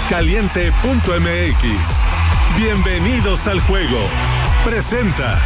Caliente.mx. Bienvenidos al juego. Presenta.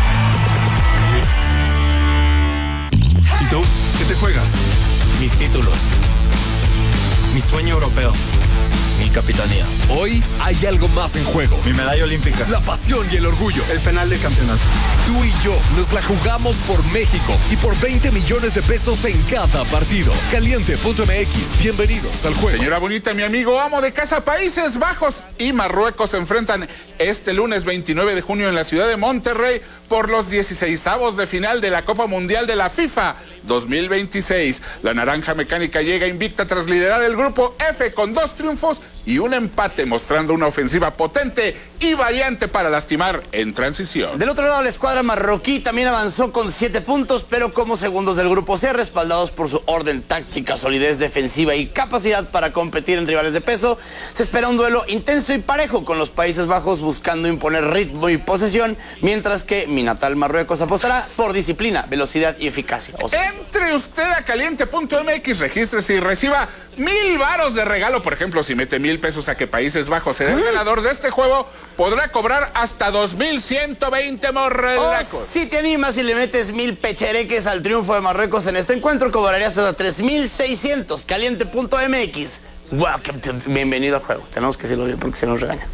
¿Y tú? ¿Qué te juegas? Mis títulos. Mi sueño europeo. Mi capitanía. Hoy hay algo más en juego. Mi medalla olímpica. La pasión y el orgullo. El penal de campeonato. Tú y yo nos la jugamos por México y por 20 millones de pesos en cada partido. Caliente.mx. Bienvenidos al juego. Señora bonita, mi amigo amo de casa, Países Bajos y Marruecos se enfrentan este lunes 29 de junio en la ciudad de Monterrey por los 16avos de final de la Copa Mundial de la FIFA 2026. La naranja mecánica llega invicta tras liderar el grupo F con 2 triunfos y un empate, mostrando una ofensiva potente y variante para lastimar en transición. Del otro lado, la escuadra marroquí también avanzó con 7 puntos, pero como segundos del grupo C, respaldados por su orden táctica, solidez defensiva y capacidad para competir en rivales de peso, se espera un duelo intenso y parejo, con los Países Bajos buscando imponer ritmo y posesión, mientras que mi natal Marruecos apostará por disciplina, velocidad y eficacia. Entre usted a Caliente.mx, regístrese y reciba 1,000 varos de regalo. Por ejemplo, si mete 1,000 pesos a que Países Bajos será el ganador de este juego, podrá cobrar hasta 2,120 morrelacos. Si te animas y le metes 1,000 pechereques al triunfo de Marruecos en este encuentro, cobrarías hasta 3,600. Caliente.mx. Bienvenido al juego. Tenemos que decirlo bien porque se nos regaña.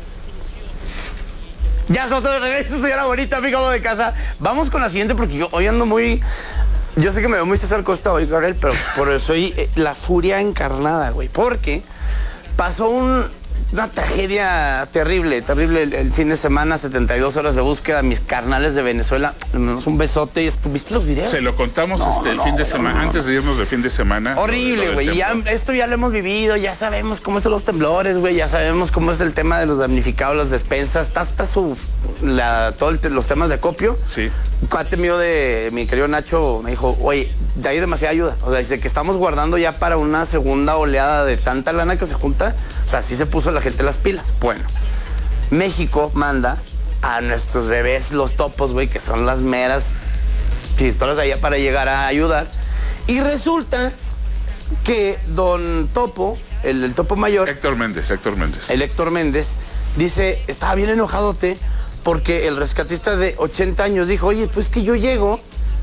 Ya somos de regreso, señora bonita, amigo de casa. Vamos con la siguiente porque yo hoy ando muy... Yo sé que me veo muy César Costa hoy, Gabriel, pero soy la furia encarnada, güey. Porque pasó una tragedia terrible el fin de semana, 72 horas de búsqueda, mis carnales de Venezuela. Un besote. ¿Viste los videos? Se lo contamos el fin de semana, antes de irnos de fin de semana. Horrible, güey. Esto ya lo hemos vivido, ya sabemos cómo son los temblores, güey. Ya sabemos cómo es el tema de los damnificados, las despensas. Todos los temas de acopio. Sí. Un cuate mío de mi querido Nacho me dijo, oye, ya hay demasiada ayuda. O sea, dice que estamos guardando ya para una segunda oleada de tanta lana que se junta. O sea, sí se puso la gente las pilas. Bueno, México manda a nuestros bebés, los topos, güey, que son las meras pistolas de allá para llegar a ayudar. Y resulta que don Topo, el Topo mayor... Héctor Méndez. El Héctor Méndez, dice, estaba bien enojadote porque el rescatista de 80 años dijo, oye, pues que yo llego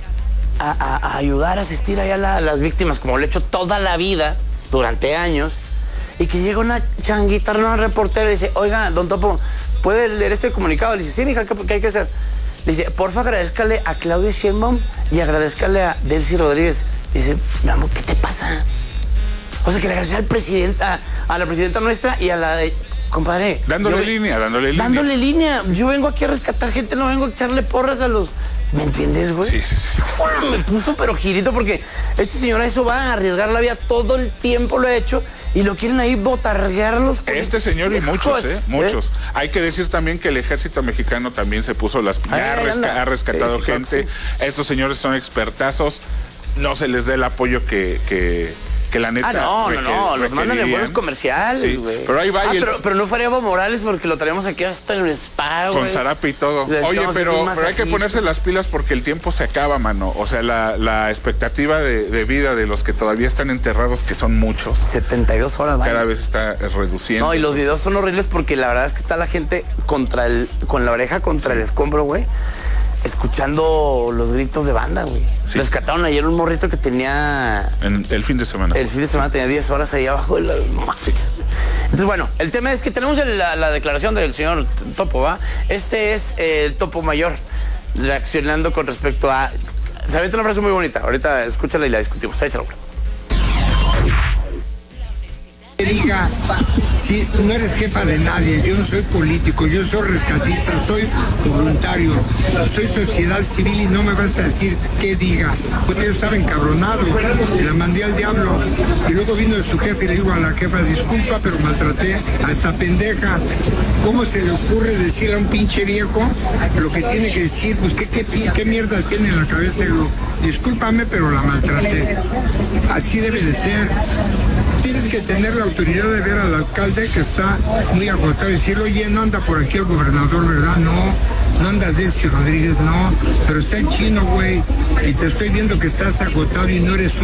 a ayudar, a asistir allá a las víctimas, como lo he hecho toda la vida, durante años, y que llega una changuita, una reportera, y dice, oiga, don Topo, ¿puede leer este comunicado? Le dice, sí, mija, ¿qué hay que hacer? Le dice, porfa, agradezcale a Claudia Sheinbaum y agradezcale a Delcy Rodríguez. Le dice, mi amor, ¿qué te pasa? O sea, que le agradezca al presidente, a la presidenta nuestra y a la de... Compadre. Dándole línea. Yo vengo aquí a rescatar gente, no vengo a echarle porras a los... ¿Me entiendes, güey? Sí. Me puso pero girito porque este señor a eso va a arriesgar la vida, todo el tiempo lo ha hecho y lo quieren ahí botarguear los... Este señor y muchos. Hay que decir también que el ejército mexicano también se puso las... ha rescatado gente. Sí. Estos señores son expertazos. No se les da el apoyo que la neta... No, los mandan en vuelos comerciales, güey. Sí, pero ahí va. Pero no faría Evo Morales porque lo traemos aquí hasta en el spa, güey. Con zarape y todo. Oye, pero hay que ponerse las pilas porque el tiempo se acaba, mano. O sea, la expectativa de vida de los que todavía están enterrados, que son muchos. 72 horas, ¿vale? Cada vez está reduciendo. No, y los videos son horribles porque la verdad es que está la gente con la oreja contra el escombro, güey, escuchando los gritos de banda, güey. Sí. Rescataron ayer un morrito que tenía... El fin de semana. El fin de semana tenía 10 horas ahí abajo de la... Sí. Entonces, bueno, el tema es que tenemos la declaración del señor Topo, ¿va? Este es el Topo mayor, reaccionando con respecto a... Se avienta una frase muy bonita. Ahorita escúchala y la discutimos. Ahí se lo diga, si no eres jefa de nadie, yo no soy político, yo soy rescatista, soy voluntario, soy sociedad civil y no me vas a decir qué diga. Pues yo estaba encabronado, la mandé al diablo y luego vino su jefe y le digo a la jefa, disculpa, pero maltraté a esta pendeja. ¿Cómo se le ocurre decir a un pinche viejo lo que tiene que decir? Pues qué mierda tiene en la cabeza. Discúlpame, pero la maltraté. Así debe de ser. Tienes que tener la autoridad de ver al alcalde que está muy agotado y decirle, oye, no anda por aquí el gobernador, ¿verdad? No anda Delcy Rodríguez, no, pero está en chino, güey, y te estoy viendo que estás agotado y no eres